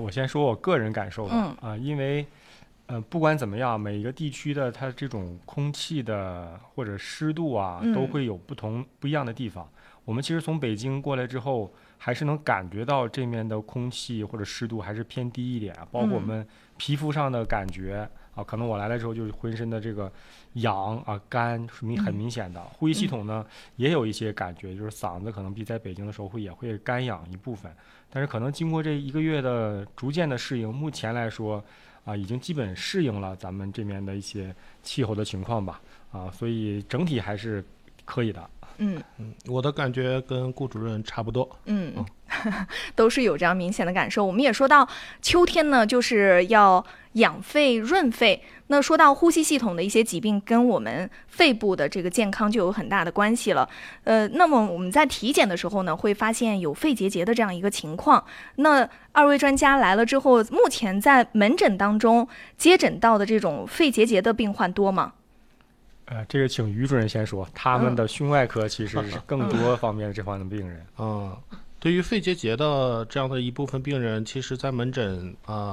我先说我个人感受吧。因为不管怎么样，每一个地区的它这种空气的或者湿度啊，都会有不一样的地方。我们其实从北京过来之后，还是能感觉到这面的空气或者湿度还是偏低一点，包括我们皮肤上的感觉啊，可能我来了之后就是浑身的这个痒啊、干是很明显的。呼吸系统呢也有一些感觉，就是嗓子可能比在北京的时候也会干痒一部分，但是可能经过这1个月的逐渐的适应，目前来说已经基本适应了咱们这边的一些气候的情况吧，所以整体还是可以的。 我的感觉跟顾主任差不多。 都是有这样明显的感受。我们也说到秋天呢，就是要养肺润肺。那说到呼吸系统的一些疾病，跟我们肺部的这个健康就有很大的关系了。那么我们在体检的时候呢，会发现有肺结节的这样一个情况。那2位专家来了之后，目前在门诊当中接诊到的这种肺结节的病患多吗？ 这个请于主任先说，他们的胸外科其实是更多方面的这方面的病人。 对于肺结节的这样的一部分病人，其实在门诊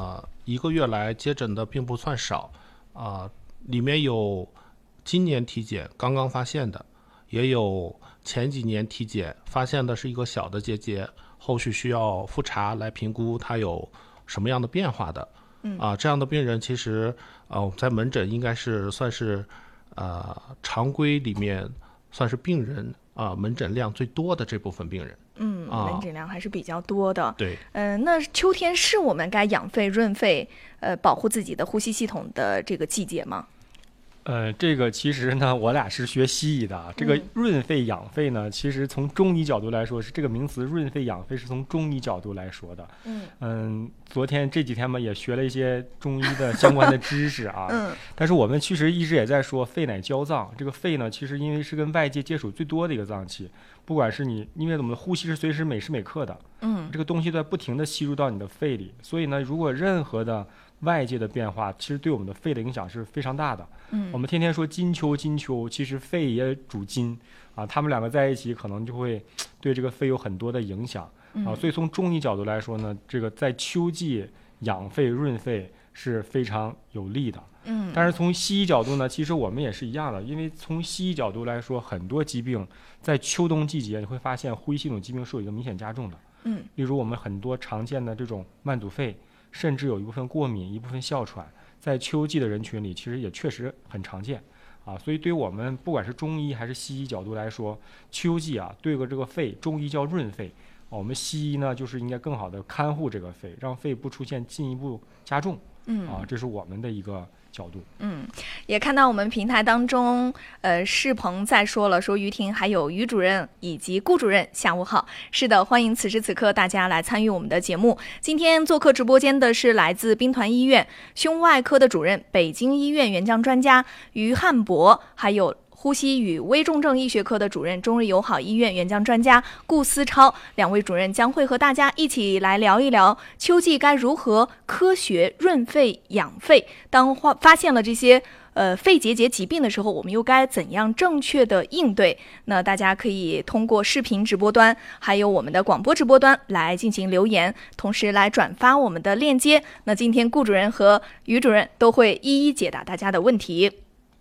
1个月来接诊的并不算少里面有今年体检刚刚发现的，也有前几年体检发现的是一个小的结节，后续需要复查来评估它有什么样的变化的。这样的病人其实在门诊应该是算是常规里面算是病人门诊量最多的这部分病人。 门诊量还是比较多的。 对。 那秋天是我们该养肺润肺保护自己的呼吸系统的这个季节吗？ 这个其实呢，我俩是学西医的。这个润肺养肺呢，其实从中医角度来说，是这个名词润肺养肺是从中医角度来说的。昨天这几天嘛，也学了一些中医的相关的知识但是我们其实一直也在说肺乃娇脏。这个肺呢，其实因为是跟外界接触最多的一个脏器，不管是因为我们的呼吸是随时每时每刻的，这个东西在不停的吸入到你的肺里，所以呢，如果任何的外界的变化，其实对我们的肺的影响是非常大的。我们天天说金秋，其实肺也主金他们两个在一起，可能就会对这个肺有很多的影响所以从中医角度来说呢，这个在秋季养肺润肺是非常有利的。但是从西医角度呢，其实我们也是一样的，因为从西医角度来说，很多疾病在秋冬季节，你会发现呼吸系统疾病是有一个明显加重的。例如我们很多常见的这种慢阻肺，甚至有一部分过敏，一部分哮喘，在秋季的人群里其实也确实很常见所以对于我们不管是中医还是西医角度来说，秋季对个这个肺，中医叫润肺我们西医呢就是应该更好的看护这个肺，让肺不出现进一步加重这是我们的一个角度。 也看到我们平台当中世鹏在说了，说于婷还有于主任以及顾主任下午好。是的，欢迎此时此刻大家来参与我们的节目。今天做客直播间的是来自兵团医院胸外科的主任，北京医院援疆专家于汉博，还有呼吸与危重症医学科的主任，中日友好医院援疆专家顾思超。2位主任将会和大家一起来聊一聊秋季该如何科学润肺养肺，当发现了这些肺结节疾病的时候，我们又该怎样正确的应对？那大家可以通过视频直播端还有我们的广播直播端来进行留言，同时来转发我们的链接。那今天顾主任和于主任都会一一解答大家的问题。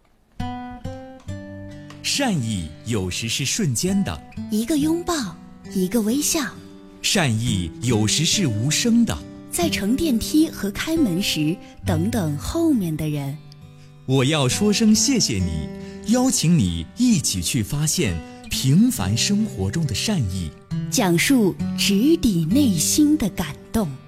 善意有时是瞬间的， 一个拥抱，一个微笑； 善意有时是无声的， 在乘电梯和开门时，等等后面的人。 我要说声谢谢你，邀请你一起去发现平凡生活中的善意， 讲述直抵内心的感动。